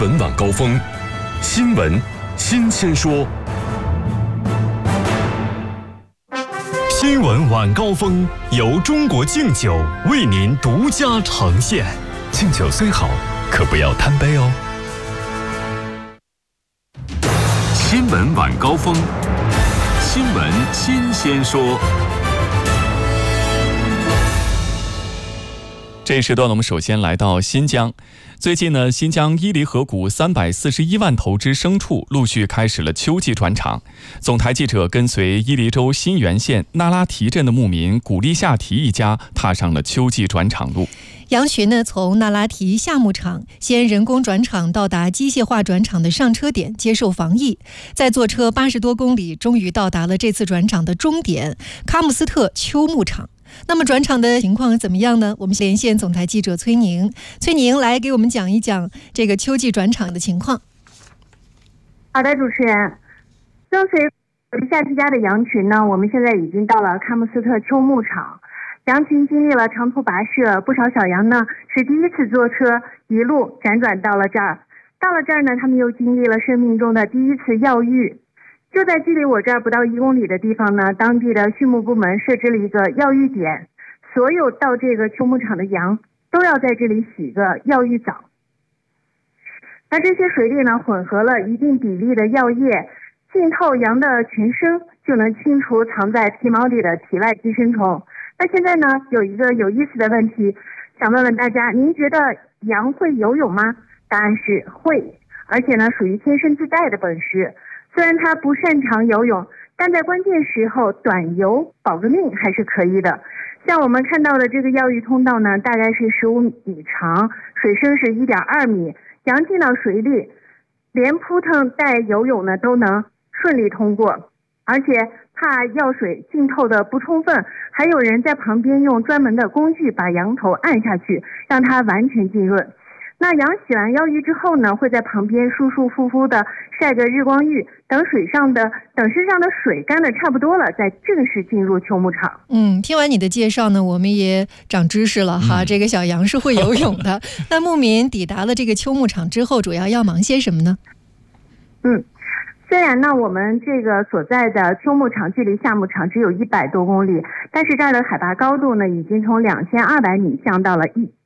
闻晚高峰，新闻新鲜说。新闻晚高峰由中国敬酒为您独家呈现。敬酒虽好，可不要贪杯哦。新闻晚高峰，新闻新鲜说。 这一时段我们首先来到新疆。最近呢，新疆伊犁河谷341万头之牲畜陆续开始了秋季转场。总台记者跟随伊犁州新源县那拉提镇的牧民古力夏提一家踏上了秋季转场路。 羊群呢，从那拉提夏牧场先人工转场到达机械化转场的上车点接受防疫，再坐车80多公里，终于到达了这次转场的终点喀木斯特秋牧场。那么转场的情况怎么样呢？我们连线总台记者崔宁来给我们讲一讲这个秋季转场的情况。 好的，主持人，跟随夏提家的羊群呢，我们现在已经到了喀木斯特秋牧场。羊群经历了长途跋涉，不少小羊呢是第一次坐车一路辗转到了这儿。到了这儿呢，他们又经历了生命中的第一次药浴。就在距离我这儿不到1公里的地方呢，当地的畜牧部门设置了一个药浴点，所有到这个秋牧场的羊都要在这里洗个药浴澡。那这些水里呢，混合了一定比例的药液，浸透羊的全身，就能清除藏在皮毛里的体外寄生虫。那现在呢，有一个有意思的问题，想问问大家，您觉得羊会游泳吗？答案是会，而且呢，属于天生自带的本事。虽然它不擅长游泳，但在关键时候短游保个命还是可以的。像我们看到的这个药浴通道呢，大概是15米长，水深是1.2米，羊进到水里，连扑腾带游泳呢都能顺利通过。而且怕药水浸透的不充分，还有人在旁边用专门的工具把羊头按下去，让它完全浸润。那羊洗完药浴之后呢，会在旁边舒舒服服的晒个日光浴，等身上的水干的差不多了，再正式进入秋牧场。 听完你的介绍呢，我们也长知识了哈。这个小羊是会游泳的。那牧民抵达了这个秋牧场之后，主要忙些什么呢？ 虽然呢，我们这个所在的秋牧场距离夏牧场只有100多公里，但是这儿的海拔高度呢，已经从2200米降到了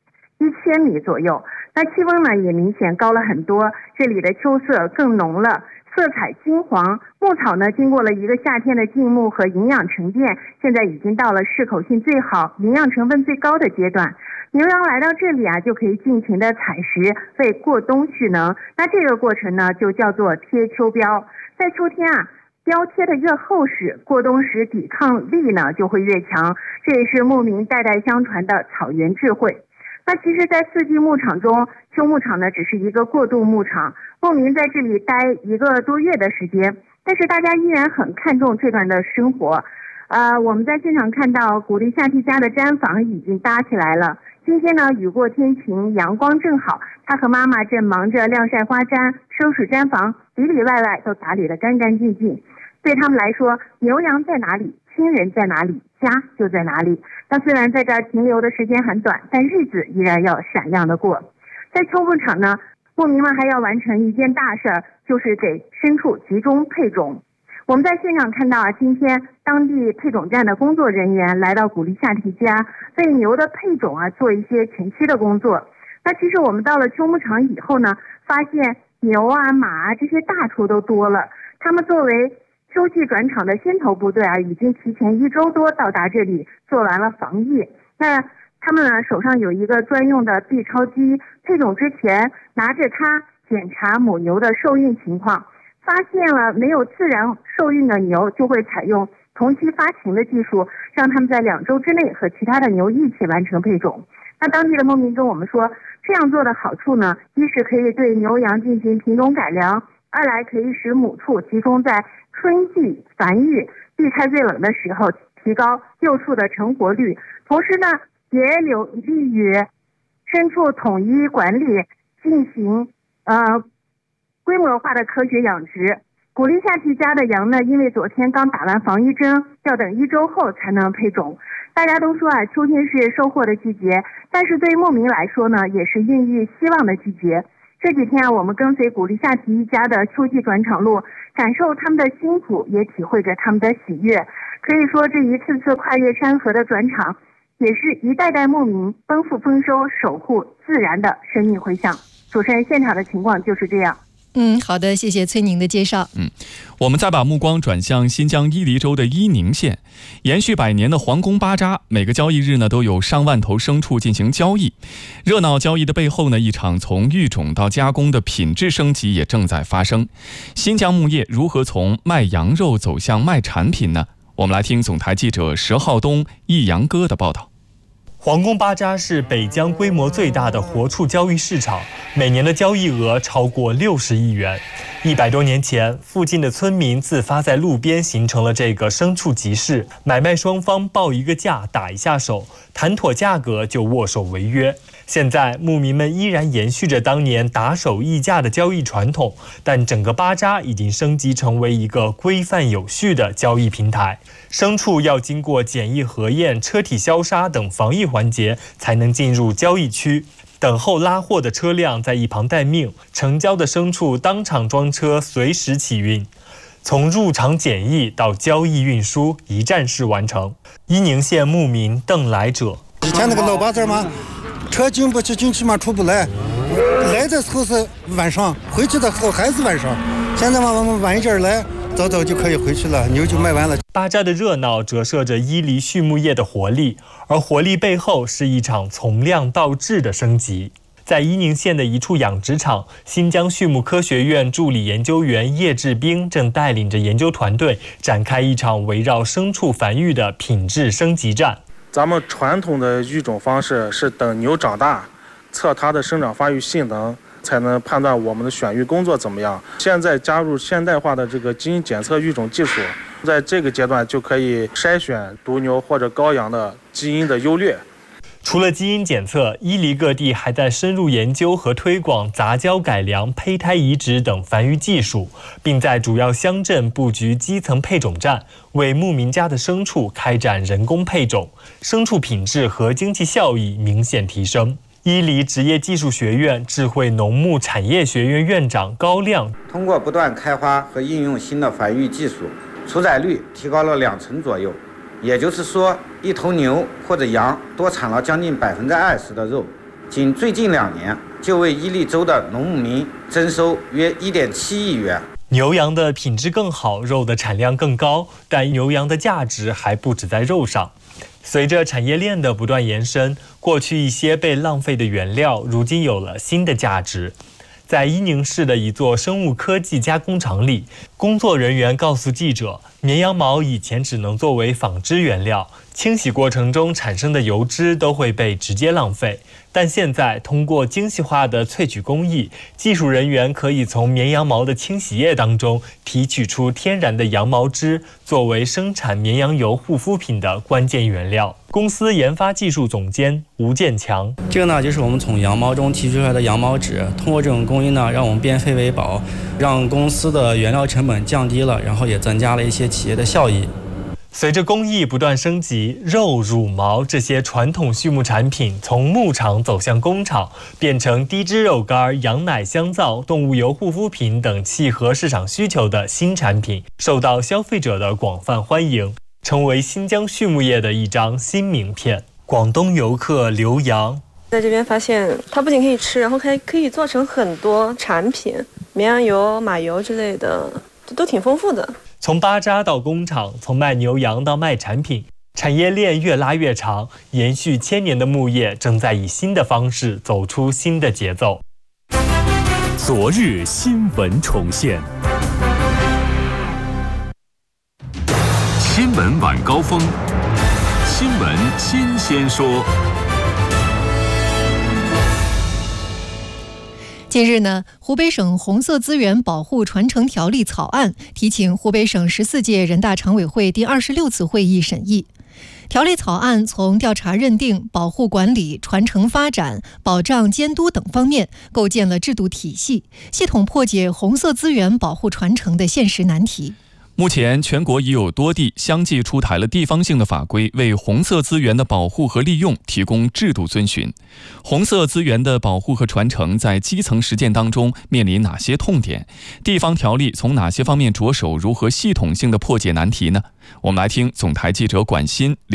1000米左右。那气温呢也明显高了很多，这里的秋色更浓了，色彩金黄。牧草呢经过了一个夏天的静牧和营养沉淀，现在已经到了适口性最好、营养成分最高的阶段。牛羊来到这里啊，就可以尽情的采食，为过冬蓄能。那这个过程呢，就叫做贴秋膘。在秋天啊，膘贴的越厚实，过冬时抵抗力呢就会越强。这也是牧民代代相传的草原智慧。那其实在4季牧场中，秋牧场呢只是一个过渡牧场，牧民在这里待1个多月的时间，但是大家依然很看重这段的生活。我们在现场看到古力夏提家的毡房已经搭起来了。今天呢，雨过天晴，阳光正好，他和妈妈正忙着晾晒花毡，收拾毡房，里里外外都打理得干干净净。对他们来说，牛羊在哪里，亲人在哪里，家就在哪里。那虽然在这儿停留的时间很短，但日子依然要闪亮的过。在秋牧场呢，牧民们还要完成一件大事儿，就是给牲畜集中配种。我们在现场看到今天当地配种站的工作人员来到古力夏提家，为牛的配种做一些前期的工作。那其实我们到了秋牧场以后呢，发现牛马这些大畜都多了。他们作为秋季转场的先头部队已经提前1周多到达这里，做完了防疫。那他们呢手上有一个专用的 B 超机，配种之前拿着它检查母牛的受孕情况，发现了没有自然受孕的牛，就会采用同期发情的技术，让他们在2周之内和其他的牛一起完成配种。那当地的牧民跟我们说，这样做的好处呢，一是可以对牛羊进行品种改良，二来可以使母畜集中在春季繁育，避开最冷的时候，提高幼畜的成活率。同时呢，也有利于牲畜统一管理，进行规模化的科学养殖。古力夏提家的羊呢，因为昨天刚打完防疫针，要等1周后才能配种。大家都说秋天是收获的季节，但是对于牧民来说呢，也是孕育希望的季节。 这几天我们跟随鼓励下提一家的秋季转场路，感受他们的辛苦，也体会着他们的喜悦。可以说，这一次次跨越山河的转场，也是一代代牧民奔赴丰收、守护自然的生命回响。主持人，现场的情况就是这样。 好的，谢谢崔宁的介绍。 我们再把目光转向新疆伊犁州的伊宁县，延续100年的皇宫巴扎，每个交易日呢都有上万头牲畜进行交易。热闹交易的背后呢，一场从育种到加工的品质升级也正在发生。新疆牧业如何从卖羊肉走向卖产品呢？我们来听总台记者石浩东、易阳哥的报道。 皇宫巴扎是北疆规模最大的活畜交易市场，每年的交易额超过60亿元。100多年前，附近的村民自发在路边形成了这个牲畜集市，买卖双方报一个价，打一下手，谈妥价格就握手为约。现在，牧民们依然延续着当年打手议价的交易传统，但整个巴扎已经升级成为一个规范有序的交易平台。牲畜要经过检疫核验、车体消杀等防疫环节，才能进入交易区。等候拉货的车辆在一旁待命，成交的牲畜当场装车，随时起运。从入场检疫到交易运输，一站式完成。伊宁县牧民邓来者： 以前那个老巴扎嘛，车进不去，进去嘛出不来，来的时候是晚上，回去的时候还是晚上。现在嘛，我们晚一点来，早早就可以回去了，牛就卖完了。 巴扎的热闹折射着伊犁畜牧业的活力，而活力背后是一场从量到质的升级。在伊宁县的一处养殖场，新疆畜牧科学院助理研究员叶志兵正带领着研究团队展开一场围绕牲畜繁育的品质升级战。 咱们传统的育种方式是等牛长大，测它的生长发育性能，才能判断我们的选育工作怎么样。现在加入现代化的这个基因检测育种技术，在这个阶段就可以筛选犊牛或者羔羊的基因的优劣。 除了基因检测，伊犁各地还在深入研究和推广杂交改良、胚胎移植等繁育技术，并在主要乡镇布局基层配种站，为牧民家的牲畜开展人工配种，牲畜品质和经济效益明显提升。伊犁职业技术学院智慧农牧产业学院院长高亮： 通过不断开发和应用新的繁育技术，出崽率提高了2成左右。也就是说，一头牛或者羊多产了将近20%的肉，仅最近2年就为伊犁州的农牧民增收约1.7亿元。 牛羊的品质更好，肉的产量更高，但牛羊的价值还不止在肉上。随着产业链的不断延伸，过去一些被浪费的原料，如今有了新的价值。在伊宁市的一座生物科技加工厂里，工作人员告诉记者，绵羊毛以前只能作为纺织原料，清洗过程中产生的油脂都会被直接浪费。但现在通过精细化的萃取工艺，技术人员可以从绵羊毛的清洗液当中提取出天然的羊毛脂，作为生产绵羊油护肤品的关键原料。公司研发技术总监吴建强： 这个呢，就是我们从羊毛中提取出来的羊毛脂，通过这种工艺呢，让我们变废为宝，让公司的原料成本降低了，然后也增加了一些企业的效益。 随着工艺不断升级，肉、乳毛这些传统畜牧产品从牧场走向工厂，变成低脂肉干、羊奶香皂、动物油护肤品等契合市场需求的新产品，受到消费者的广泛欢迎，成为新疆畜牧业的一张新名片。广东游客刘洋在这边发现，它不仅可以吃，然后还可以做成很多产品，绵羊油、马油之类的，都挺丰富的。 从巴扎到工厂，从卖牛羊到卖产品，产业链越拉越长，延续1000年的牧业正在以新的方式走出新的节奏。 昨日新闻重现，新闻晚高峰，新闻新鲜说。 近日呢，湖北省红色资源保护传承条例草案提请湖北省14届人大常委会第26次会议审议。条例草案从调查认定、保护管理、传承发展、保障监督等方面构建了制度体系，系统破解红色资源保护传承的现实难题。 目前，全国已有多地相继出台了地方性的法规，为红色资源的保护和利用提供制度遵循。红色资源的保护和传承在基层实践当中面临哪些痛点？地方条例从哪些方面着手？如何系统性的破解难题呢？我们来听总台记者管鑫